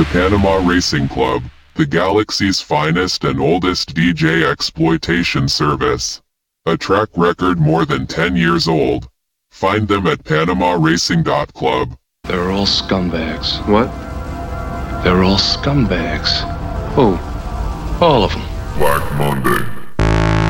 The Panama Racing Club, the galaxy's finest and oldest DJ exploitation service. A track record more than 10 years old. Find them at PanamaRacing.club. They're all scumbags. What? They're all scumbags. Who? All of them. Black Monday.